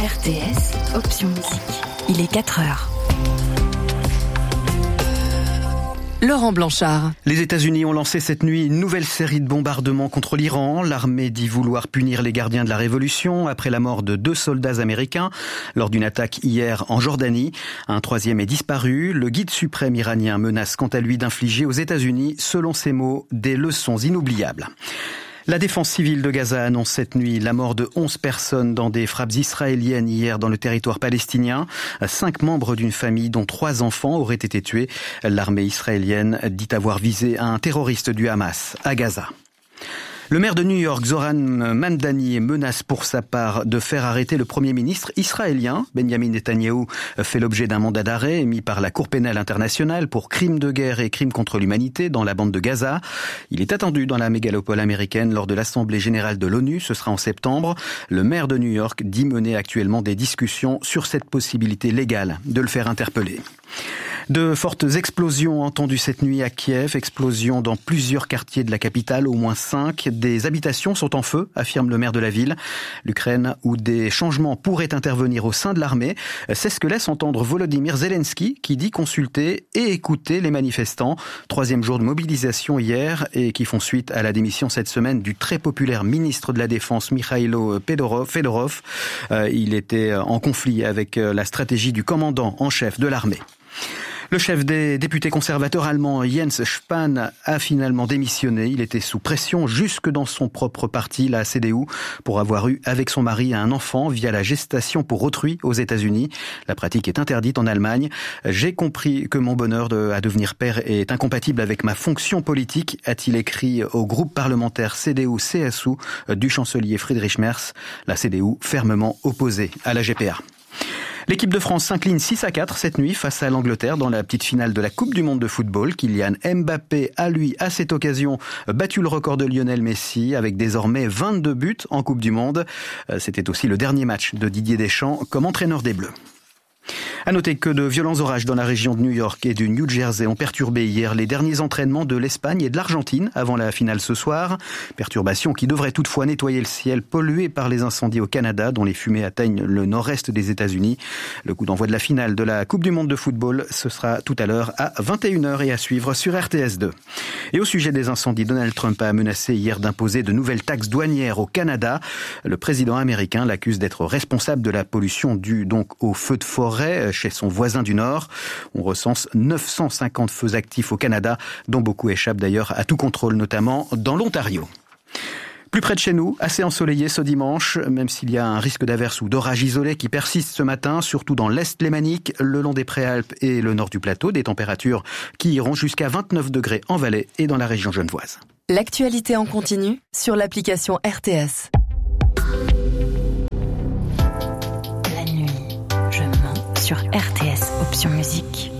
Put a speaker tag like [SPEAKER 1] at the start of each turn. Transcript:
[SPEAKER 1] RTS, option musique. Il est 4h. Laurent Blanchard.
[SPEAKER 2] Les États-Unis ont lancé cette nuit une nouvelle série de bombardements contre l'Iran. L'armée dit vouloir punir les gardiens de la révolution après la mort de 2 soldats américains lors d'une attaque hier en Jordanie. Un 3e est disparu. Le guide suprême iranien menace quant à lui d'infliger aux États-Unis, selon ses mots, des leçons inoubliables. La défense civile de Gaza annonce cette nuit la mort de 11 personnes dans des frappes israéliennes hier dans le territoire palestinien. 5 membres d'une famille dont 3 enfants auraient été tués. L'armée israélienne dit avoir visé un terroriste du Hamas à Gaza. Le maire de New York, Zoran Mamdani, menace pour sa part de faire arrêter le Premier ministre israélien. Benjamin Netanyahou fait l'objet d'un mandat d'arrêt émis par la Cour pénale internationale pour crimes de guerre et crimes contre l'humanité dans la bande de Gaza. Il est attendu dans la mégalopole américaine lors de l'Assemblée générale de l'ONU. Ce sera en septembre. Le maire de New York dit mener actuellement des discussions sur cette possibilité légale de le faire interpeller. De fortes explosions entendues cette nuit à Kiev, explosions dans plusieurs quartiers de la capitale, au moins 5. Des habitations sont en feu, affirme le maire de la ville. L'Ukraine, où des changements pourraient intervenir au sein de l'armée, c'est ce que laisse entendre Volodymyr Zelensky, qui dit consulter et écouter les manifestants. 3e jour de mobilisation hier et qui font suite à la démission cette semaine du très populaire ministre de la Défense, Mikhailo Fedorov. Il était en conflit avec la stratégie du commandant en chef de l'armée. Le chef des députés conservateurs allemands, Jens Spahn, a finalement démissionné. Il était sous pression jusque dans son propre parti, la CDU, pour avoir eu avec son mari un enfant via la gestation pour autrui aux États-Unis. La pratique est interdite en Allemagne. J'ai compris que mon bonheur à devenir père est incompatible avec ma fonction politique, a-t-il écrit au groupe parlementaire CDU-CSU du chancelier Friedrich Merz. La CDU fermement opposée à la GPA. L'équipe de France s'incline 6-4 cette nuit face à l'Angleterre dans la petite finale de la Coupe du Monde de football. Kylian Mbappé a, lui, à cette occasion, battu le record de Lionel Messi avec désormais 22 buts en Coupe du Monde. C'était aussi le dernier match de Didier Deschamps comme entraîneur des Bleus. À noter que de violents orages dans la région de New York et du New Jersey ont perturbé hier les derniers entraînements de l'Espagne et de l'Argentine avant la finale ce soir. Perturbations qui devraient toutefois nettoyer le ciel pollué par les incendies au Canada dont les fumées atteignent le nord-est des États-Unis. Le coup d'envoi de la finale de la Coupe du Monde de football, ce sera tout à l'heure à 21h et à suivre sur RTS2. Et au sujet des incendies, Donald Trump a menacé hier d'imposer de nouvelles taxes douanières au Canada. Le président américain l'accuse d'être responsable de la pollution due donc aux feux de forêt chez son voisin du Nord. On recense 950 feux actifs au Canada, dont beaucoup échappent d'ailleurs à tout contrôle, notamment dans l'Ontario. Plus près de chez nous, assez ensoleillé ce dimanche, même s'il y a un risque d'averse ou d'orage isolé qui persiste ce matin, surtout dans l'Est lémanique, le long des Préalpes et le nord du plateau, des températures qui iront jusqu'à 29 degrés en Valais et dans la région genevoise.
[SPEAKER 1] L'actualité en continu sur l'application RTS. La nuit, je mens sur RTS, option musique.